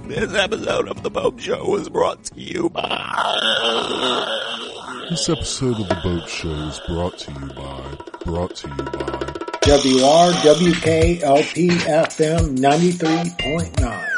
This episode of The Boat Show was brought to you by... This episode of The Boat Show is brought to you by WRWK LP FM 93.9.